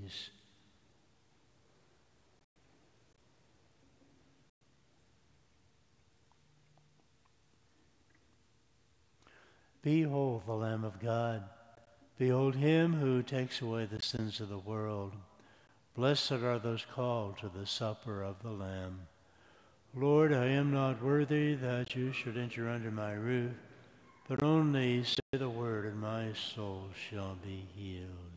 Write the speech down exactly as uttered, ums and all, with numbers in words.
knees. Behold the Lamb of God. Behold him who takes away the sins of the world. Blessed are those called to the supper of the Lamb. Lord, I am not worthy that you should enter under my roof, but only say the word and my soul shall be healed.